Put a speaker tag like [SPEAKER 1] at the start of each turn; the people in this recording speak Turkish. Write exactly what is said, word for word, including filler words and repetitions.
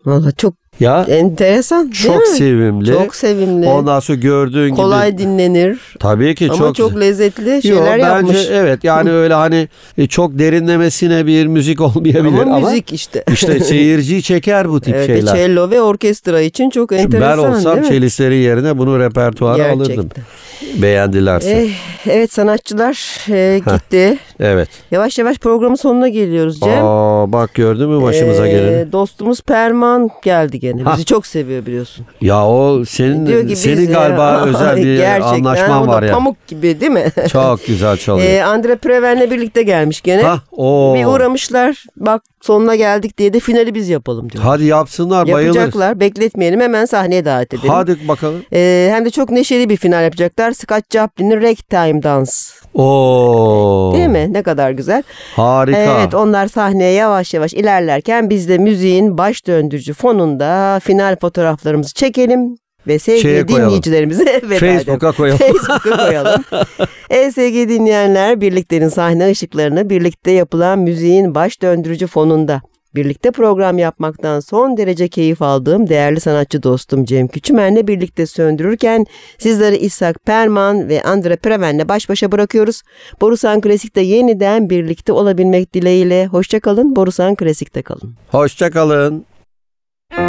[SPEAKER 1] Valla çok
[SPEAKER 2] Ya
[SPEAKER 1] enteresan değil
[SPEAKER 2] çok
[SPEAKER 1] mi?
[SPEAKER 2] sevimli.
[SPEAKER 1] Çok sevimli.
[SPEAKER 2] Ondan sonra gördüğün
[SPEAKER 1] kolay
[SPEAKER 2] gibi.
[SPEAKER 1] dinlenir.
[SPEAKER 2] Tabii ki
[SPEAKER 1] ama
[SPEAKER 2] çok.
[SPEAKER 1] çok lezzetli
[SPEAKER 2] Yo,
[SPEAKER 1] şeyler
[SPEAKER 2] bence
[SPEAKER 1] yapmış.
[SPEAKER 2] evet yani öyle hani e, çok derinlemesine bir müzik olmayabilir
[SPEAKER 1] ama,
[SPEAKER 2] ama
[SPEAKER 1] müzik işte.
[SPEAKER 2] işte seyirciyi çeker bu tip
[SPEAKER 1] evet,
[SPEAKER 2] şeyler.
[SPEAKER 1] Cello ve orkestra için çok enteresan
[SPEAKER 2] Ben olsam
[SPEAKER 1] değil mi?
[SPEAKER 2] çelistlerin yerine bunu repertuara
[SPEAKER 1] Gerçekten.
[SPEAKER 2] alırdım. Beğendilerse.
[SPEAKER 1] Eh, evet sanatçılar e, gitti.
[SPEAKER 2] Evet.
[SPEAKER 1] Yavaş yavaş programın sonuna geliyoruz Cem.
[SPEAKER 2] Aa, bak gördün mü başımıza
[SPEAKER 1] Ee,
[SPEAKER 2] geleni.
[SPEAKER 1] Dostumuz Perman geldi gene. Bizi
[SPEAKER 2] Ha.
[SPEAKER 1] çok seviyor biliyorsun.
[SPEAKER 2] Ya o senin
[SPEAKER 1] Diyor ki
[SPEAKER 2] senin
[SPEAKER 1] biz,
[SPEAKER 2] galiba
[SPEAKER 1] e,
[SPEAKER 2] özel bir
[SPEAKER 1] gerçekten,
[SPEAKER 2] anlaşman
[SPEAKER 1] o da
[SPEAKER 2] var ya.
[SPEAKER 1] Pamuk gibi değil mi?
[SPEAKER 2] Çok güzel çalıyor.
[SPEAKER 1] Ee, Andre Preven'le birlikte gelmiş gene.
[SPEAKER 2] Ha, o.
[SPEAKER 1] Bir uğramışlar. Bak sonuna geldik diye de finali biz yapalım diyor.
[SPEAKER 2] Hadi yapsınlar, bayılırız.
[SPEAKER 1] Yapacaklar. Bekletmeyelim, hemen sahneye davet edelim.
[SPEAKER 2] Hadi bakalım.
[SPEAKER 1] Ee, hem de çok neşeli bir final yapacaklar. Scott Joplin'in Ragtime Dans.
[SPEAKER 2] Oo.
[SPEAKER 1] Değil mi? Ne kadar güzel.
[SPEAKER 2] Harika.
[SPEAKER 1] Evet, onlar sahneye yavaş yavaş ilerlerken biz de müziğin baş döndürücü fonunda final fotoğraflarımızı çekelim ve sevgili
[SPEAKER 2] Şeye koyalım.
[SPEAKER 1] dinleyicilerimize veda
[SPEAKER 2] Facebook'a
[SPEAKER 1] edelim.
[SPEAKER 2] koyalım.
[SPEAKER 1] Facebook'a koyalım. Evet sevgili dinleyenler, birliktenin sahne ışıklarını birlikte yapılan müziğin baş döndürücü fonunda birlikte program yapmaktan son derece keyif aldığım değerli sanatçı dostum Cem Küçümen'le birlikte söndürürken sizleri İshak Perman ve Andre Preven'le baş başa bırakıyoruz. Borusan Klasik'te yeniden birlikte olabilmek dileğiyle hoşça kalın, Borusan Klasik'te kalın.
[SPEAKER 2] Hoşça kalın.